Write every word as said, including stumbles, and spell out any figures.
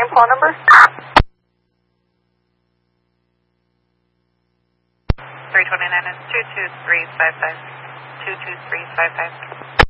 phone number? three twenty-nine is two two three five five. two two three five five.